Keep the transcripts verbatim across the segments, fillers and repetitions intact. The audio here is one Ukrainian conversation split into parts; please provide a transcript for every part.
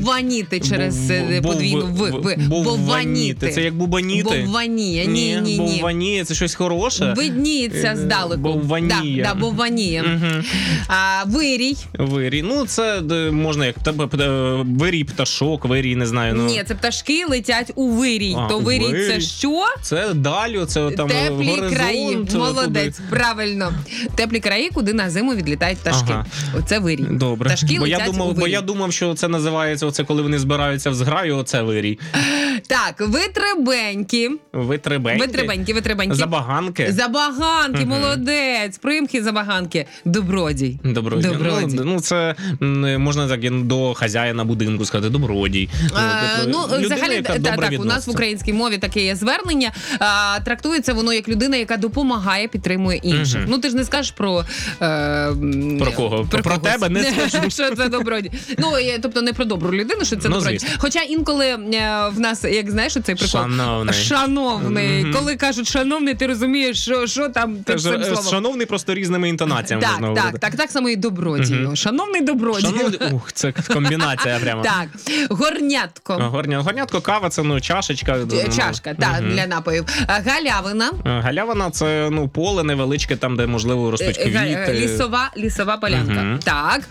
Бовваніти через Бов- подвійну бов- в. в. Бовваніти. Це як бубаніти? Бовванія. Ні, ні, ні. Бовванія, це щось хороше? Видніється здалеку. Бовванія. Да, да, бовванія. Угу. А, вирій. Вирій. Ну, це де, можна як тебе вирій пташок, вирій, не знаю. Ну. Ні, це пташки летять у вирій. А, То вирій, вирій. це що? Це далі, це там Теплі горизонт. краї. Молодець, туди. правильно. Теплі краї, куди на зиму відлітають пташки. Ага. Оце вирій. Добре. Пташки бо летять я думав, у бо вирій. я думав, що це називається оце, коли вони збираються в зграю, оце вирій. Так, витребеньки. Витребеньки. Витребеньки, витребеньки. Забаганки. Забаганки, Мгм. молодець. Примхи, забаганки. Добродій. Добродій. Добродій. Ну, ну, це м, можна так і до хазяїна будинку сказати, добродій. А, тобто, ну, людина, взагалі, яка та, добре так, у нас в відноситься. українській мові таке є звернення. А, трактується воно як людина, яка допомагає, підтримує інших. Мгм. Ну, ти ж не скажеш про... Е, м, Про кого? Про когось. тебе не скажу. Що це добродій. Ну, і, тобто не про добру людину, що це Ну, добродій. звісно. Хоча інколи е, в нас, як знаєш, цей прикол. Шановний. Шановний. Мгм. Коли кажуть шановний, ти розумієш, що, що там Це під ж, цим е, словом. шановний просто різними інтонаціями можна Так, говорити. так, так, так само і добродію. Мгм. Шановний добродій. Шановний, ух, це комбінація прямо. Так, горнятко. Горня, горнятко, кава, це ну чашечка. Е, Чашка, так, Мгм. для напоїв. А, Галявина. Е, Галявина це ну поле невеличке, там де можливо ростуть Е, га- квіти. Лісова, лісова полянка. Мгм. Так.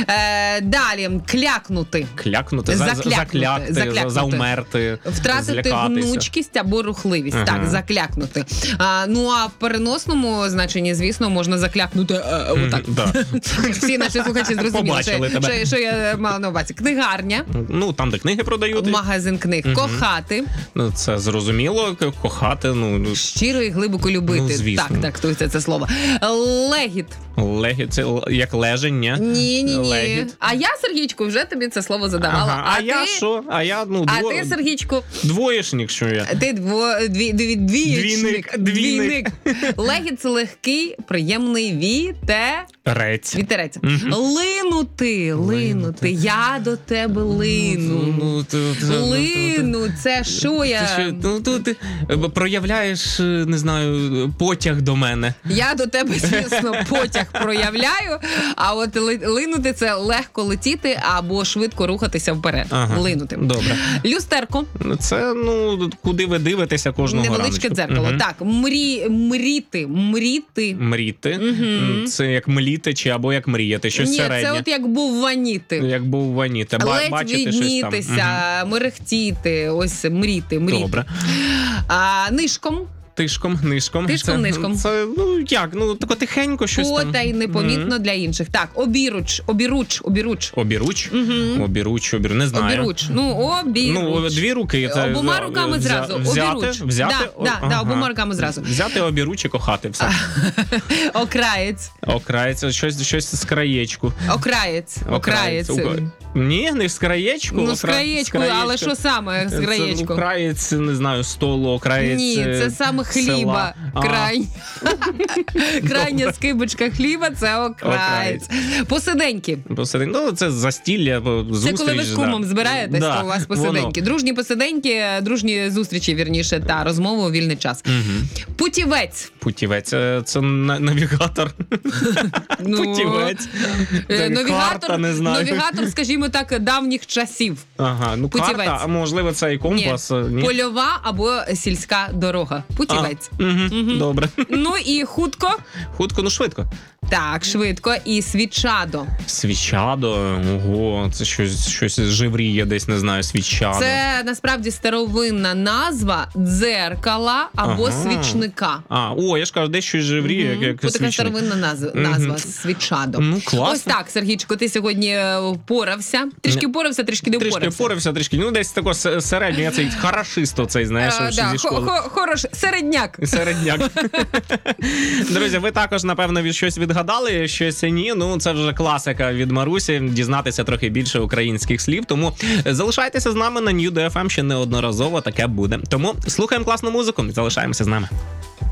Е, далі, клякнути. Клякнути, за- Заклякнути, заклякти, заклякнути. заумерти, Втратити злякатися. гнучкість або рухливість. Ага. Так, заклякнути. А, ну, а в переносному значенні, звісно, можна заклякнути е, отак. Да. Всі наші слухачі зрозуміли, Побачили що, тебе. що, що я мала на увазі. Книгарня, Ну, там, де книги продають. магазин книг, Мгм. кохати, Ну, це зрозуміло, к- кохати, ну, ну, щиро і глибоко любити. Ну, звісно. Так, трактується це слово. Легіт. легі, це л- як леження. Ні, ні, ні. Легіт. А я, Сергійчику, вже тобі це слово задавала. Ага. А, ти, я що? А я, ну, А дво... ти, Сергійчику, двоєшник, що я. ти дво, дві, дві, двієчник. Двійник, двійник. Легіт – це легкий, приємний віте... Рець. Вітерець. Мгм. Линути, линути. Я до тебе лину. Ну, то- то- ну, то- Лину, це що Ти я? що, ну, то ти е, проявляєш, е, не знаю, потяг до мене. Я до тебе, звісно, потяг проявляю, а от ли- линути – це легко летіти або швидко рухатися вперед. Ага. Линути. Добре. Люстерко. Це, ну, куди ви дивитеся кожного Невеличке раночку. дзеркало. Мгм. Так, мрі, мріти, мріти. Мріти. Мгм. Це як мліти чи або як мріяти, щось Ні, середнє. це от як був ваніти. Як був ваніти. Ба- Ледь бачити щось там. віднітися, мерехтіти, ось мріти, Мгм. мріти. Добре. А, нишком, Тишком, нишком. Тишком, це, нишком. Це, ну, як, ну, тако тихенько щось там. потай непомітно Мгм. для інших. Так, обіруч, обіруч, обіруч. Обіруч? Мгм. Обіруч, обіруч, не знаю. Обіруч. Ну, обіруч. Ну, дві руки. Це, Обома за- руками взя- зразу. Взяти, Обіруч. взяти. Да, о- да, да, ага. обома руками зразу. Взяти обіруч і кохати. Все. Окраєць. Окрається, щось, щось з краєчку. Окраєць. Окраєць. Ока- Ні, не з краєчку. Ну, окра- з краєчку, але що саме з Це краєчку? Окраєць, не знаю, столу, окраєць Ні, це саме хліба. села. А, Край... Крайня скибочка хліба – це окраєць. Посиденьки. посередині. Ну, це застілля, зустріч. Це коли ви з кумом да. збираєтесь, Да, то у вас воно. посиденьки. Дружні посиденьки, дружні зустрічі, вірніше, та розмови у вільний час. Мгм. Путівець. Путівець, це, це на- навігатор. Ну, Путівець. Е, Це Навігатор, карта, не знаю. навігатор, скажімо так, давніх часів. Ага, ну Путівець. карта, а можливо це і компас. Ні. Польова або сільська дорога. Путівець. А, мгм, Мгм. Добре. Ну і хутко. Хутко, ну швидко. Так, швидко. І свічадо. Свічадо, ого, це щось, щось живріє десь, не знаю, свічадо. Це насправді старовинна назва дзеркала або Ага. свічника. А, о, я ж кажу, десь щось живріє, Мгм. як, як Це така свічник. старовинна назва, Мгм. назва свічадо. Ну, класно. Ось так, Сергійчику, ти сьогодні е, впорався. Трішки впорався, трішки не Трішки впорався. впорався, трішки. Ну, десь тако с- середній, я цей хорошист оцей, знаєш, Е, ще да, зі хо- школи. хо- Хорош, середняк. Середняк. Друзі, ви також, напевно, від щось відгадали, щось ні. Ну, це вже класика від Марусі, дізнатися трохи більше українських слів. Тому залишайтеся з нами на Нью ді еф ем, ще неодноразово таке буде. Тому слухаємо класну музику і залишаємося з нами.